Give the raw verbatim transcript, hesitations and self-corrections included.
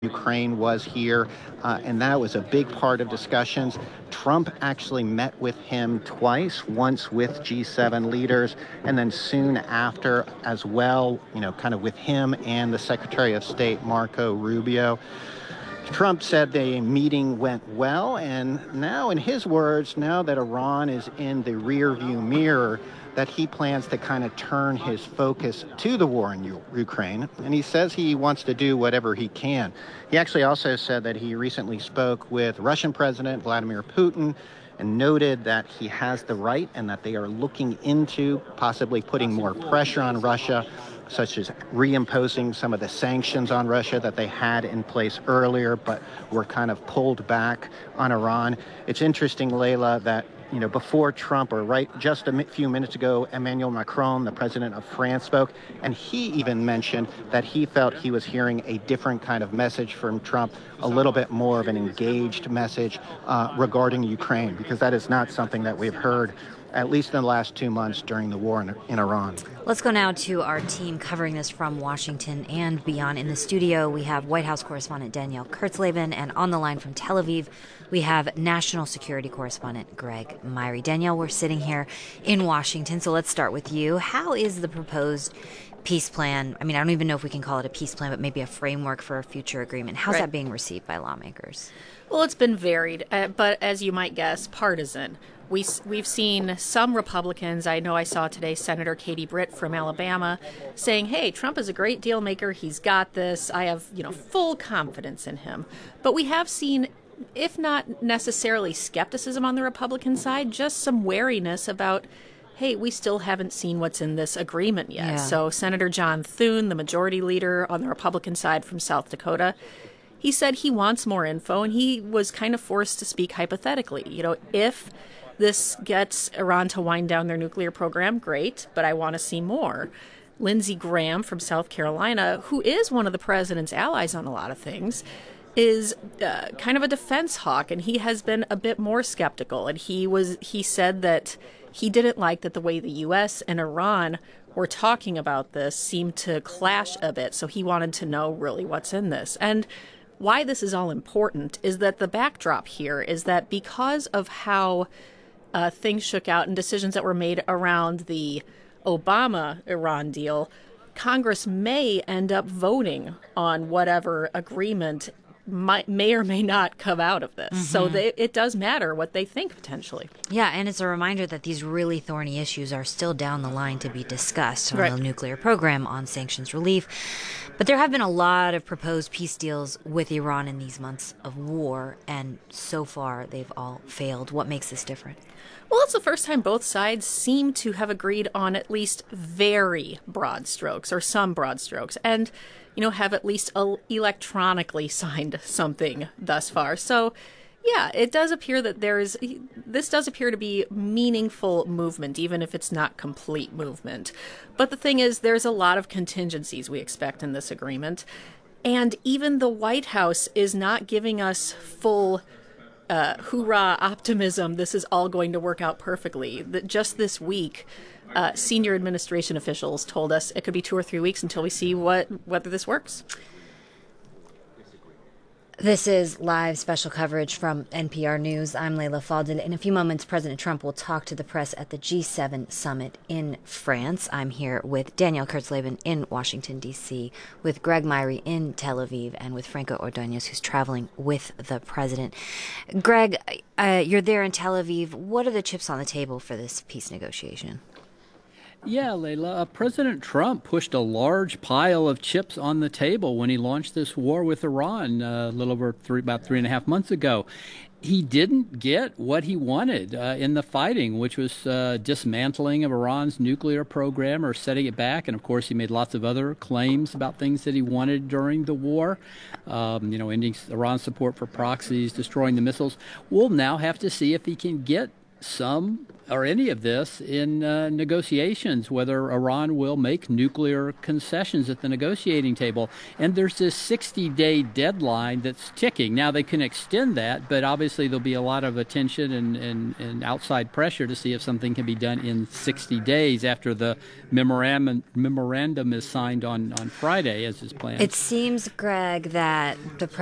Ukraine was here, uh, and that was a big part of discussions. Trump actually met with him twice, once with G seven leaders, and then soon after as well, you know, kind of with him and the Secretary of State, Marco Rubio. Trump said the meeting went well, and now, in his words, now that Iran is in the rearview mirror, that he plans to kind of turn his focus to the war in U- Ukraine, and he says he wants to do whatever he can. He actually also said that he recently spoke with Russian President Vladimir Putin and noted that he has the right and that they are looking into possibly putting more pressure on Russia, such as reimposing some of the sanctions on Russia that they had in place earlier, but were kind of pulled back on Iran. It's interesting, Layla, that you know, before Trump, or right just a few minutes ago, Emmanuel Macron, the president of France, spoke, and he even mentioned that he felt he was hearing a different kind of message from Trump, a little bit more of an engaged message uh, regarding Ukraine, because that is not something that we've heard, at least in the last two months during the war in, in Iran. Let's go now to our team covering this from Washington and beyond. In the studio, we have White House correspondent Danielle Kurtzleben, and on the line from Tel Aviv, we have national security correspondent Greg Myrie. Danielle, we're sitting here in Washington, so let's start with you. How is the proposed peace plan, I mean, I don't even know if we can call it a peace plan, but maybe a framework for a future agreement, how's right. that being received by lawmakers? Well, it's been varied, uh, but as you might guess, partisan. We, we've seen some Republicans, I know I saw today Senator Katie Britt from Alabama saying, hey, Trump is a great deal maker. He's got this. I have, you know, full confidence in him. But we have seen, if not necessarily skepticism on the Republican side, just some wariness about, hey, we still haven't seen what's in this agreement yet. Yeah. So Senator John Thune, the majority leader on the Republican side from South Dakota, he said he wants more info, and he was kind of forced to speak hypothetically. You know, if this gets Iran to wind down their nuclear program, great, but I want to see more. Lindsey Graham from South Carolina, who is one of the president's allies on a lot of things, is uh, kind of a defense hawk, and he has been a bit more skeptical. And he was he said that he didn't like that the way the U S and Iran were talking about this seemed to clash a bit, so he wanted to know really what's in this. And why this is all important is that the backdrop here is that because of how Uh, things shook out and decisions that were made around the Obama-Iran deal, Congress may end up voting on whatever agreement might, may or may not come out of this. Mm-hmm. So they, it does matter what they think, potentially. Yeah, and it's a reminder that these really thorny issues are still down the line to be discussed on right. the nuclear program, on sanctions relief. But there have been a lot of proposed peace deals with Iran in these months of war, and so far they've all failed. What makes this different? Well, it's the first time both sides seem to have agreed on at least very broad strokes, or some broad strokes, and, you know, have at least electronically signed something thus far. So, yeah, it does appear that there is, this does appear to be meaningful movement, even if it's not complete movement. But the thing is, there's a lot of contingencies we expect in this agreement, and even the White House is not giving us full Uh, hoorah optimism, this is all going to work out perfectly. That just this week, uh, senior administration officials told us it could be two or three weeks until we see what whether this works. This is live special coverage from N P R News. I'm Layla Faldil. In a few moments, President Trump will talk to the press at the G seven summit in France. I'm here with Danielle Kurtzleben in Washington, D C, with Greg Myrie in Tel Aviv, and with Franco Ordonez, who's traveling with the president. Greg, uh, you're there in Tel Aviv. What are the chips on the table for this peace negotiation? Yeah, Layla, uh, President Trump pushed a large pile of chips on the table when he launched this war with Iran uh, a little over three, about three and a half months ago. He didn't get what he wanted uh, in the fighting, which was uh, dismantling of Iran's nuclear program or setting it back. And, of course, he made lots of other claims about things that he wanted during the war, um, you know, ending Iran's support for proxies, destroying the missiles. We'll now have to see if he can get some or any of this in uh, negotiations, whether Iran will make nuclear concessions at the negotiating table. And there's this sixty-day deadline that's ticking. Now, they can extend that, but obviously there'll be a lot of attention and, and, and outside pressure to see if something can be done in sixty days after the memorandum, memorandum is signed on, on Friday, as is planned. It seems, Greg, that the